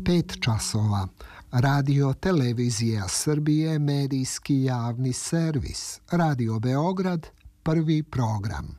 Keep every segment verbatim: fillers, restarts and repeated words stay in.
Pet časova. Radio Televizija Srbije, medijski javni servis. Radio Beograd, prvi program.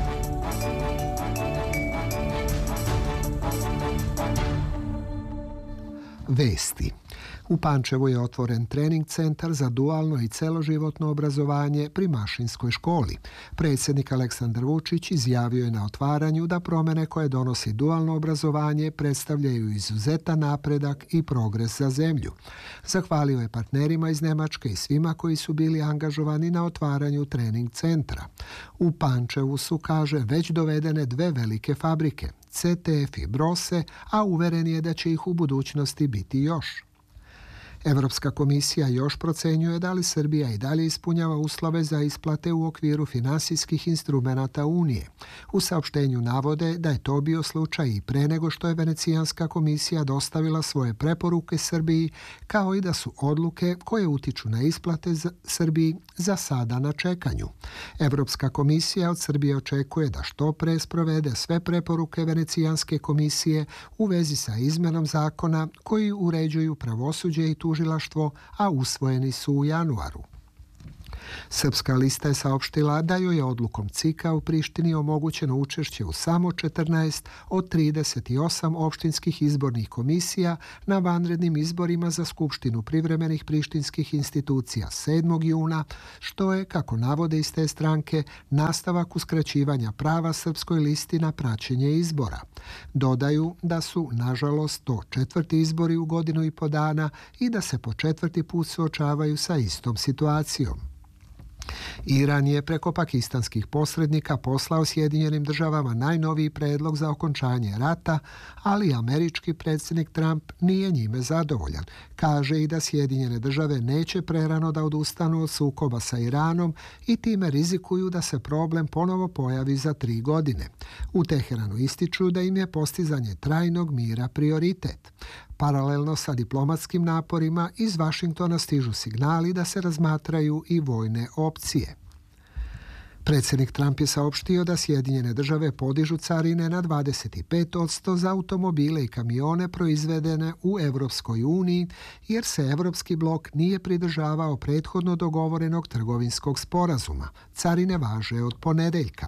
Vesti. U Pančevu je otvoren trening centar za dualno i celoživotno obrazovanje pri Mašinskoj školi. Predsjednik Aleksandar Vučić izjavio je na otvaranju da promjene koje donosi dualno obrazovanje predstavljaju izuzetan napredak i progres za zemlju. Zahvalio je partnerima iz Nemačke i svima koji su bili angažovani na otvaranju trening centra. U Pančevu su, kaže, već dovedene dve velike fabrike, C T F i Brose, a uveren je da će ih u budućnosti biti još. Evropska komisija još procenjuje da li Srbija i dalje ispunjava uslove za isplate u okviru finansijskih instrumenata Unije. U saopštenju navode da je to bio slučaj i pre nego što je Venecijanska komisija dostavila svoje preporuke Srbiji, kao i da su odluke koje utiču na isplate za Srbiji za sada na čekanju. Evropska komisija od Srbije očekuje da što pre sprovede sve preporuke Venecijanske komisije u vezi sa izmenom zakona koji uređuju pravosuđe i tužilaštvo, a usvojeni su u januaru. Srpska lista je saopštila da joj je odlukom C I K-a u Prištini omogućeno učešće u samo četrnaest od trideset osam opštinskih izbornih komisija na vanrednim izborima za Skupštinu privremenih prištinskih institucija sedmog juna, što je, kako navode iz te stranke, nastavak uskraćivanja prava Srpskoj listi na praćenje izbora. Dodaju da su, nažalost, to četvrti izbori u godinu i po dana i da se po četvrti put suočavaju sa istom situacijom. Iran je preko pakistanskih posrednika poslao Sjedinjenim državama najnoviji predlog za okončanje rata, ali američki predsjednik Trump nije njime zadovoljan. Kaže i da Sjedinjene države neće prerano da odustanu od sukoba sa Iranom i time rizikuju da se problem ponovo pojavi za tri godine. U Teheranu ističu da im je postizanje trajnog mira prioritet. Paralelno sa diplomatskim naporima iz Vašingtona stižu signali da se razmatraju i vojne opcije. Predsjednik Trump je saopštio da Sjedinjene države podižu carine na dvadeset pet posto za automobile i kamione proizvedene u Evropskoj uniji, jer se Evropski blok nije pridržavao prethodno dogovorenog trgovinskog sporazuma. Carine važe od ponedeljka.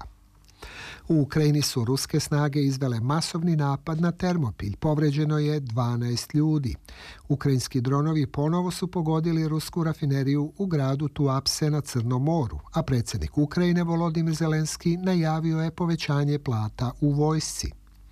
U Ukrajini su ruske snage izvele masovni napad na Termopilj. Povređeno je dvanaest ljudi. Ukrajinski dronovi ponovo su pogodili rusku rafineriju u gradu Tuapse na Crnom moru, a predsjednik Ukrajine Volodimir Zelenski najavio je povećanje plata u vojsci.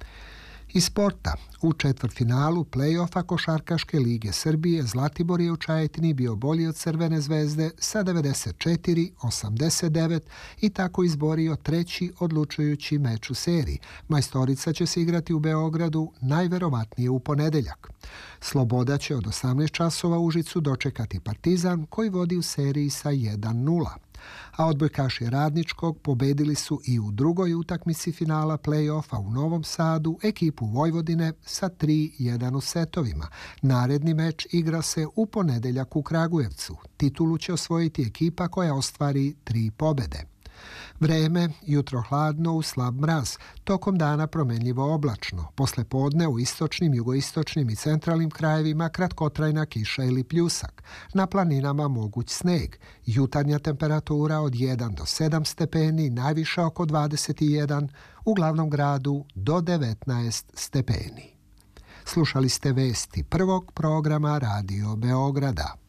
Iz sporta, u četvrtfinalu play-offa Košarkaške lige Srbije Zlatibor je u Čajetini bio bolji od Crvene zvezde sa devedeset četiri osamdeset devet i tako izborio treći odlučujući meč u seriji. Majstorica će se igrati u Beogradu najverovatnije u ponedeljak. Sloboda će od osamnaest časova u Užicu dočekati Partizan koji vodi u seriji sa jedan nula. A odbojkaši Radničkog pobedili su i u drugoj utakmici finala play-offa u Novom Sadu ekipu Vojvodine sa tri jedan u setovima. Naredni meč igra se u ponedeljak u Kragujevcu. Titulu će osvojiti ekipa koja ostvari tri pobede. Vreme, jutro hladno u slab mraz, tokom dana promenljivo oblačno. Posle podne u istočnim, jugoistočnim i centralnim krajevima kratkotrajna kiša ili pljusak. Na planinama moguć sneg. Jutarnja temperatura od jedan do sedam stepeni, najviša oko dvadeset jedan, u glavnom gradu do devetnaest stepeni. Slušali ste vesti prvog programa Radio Beograda.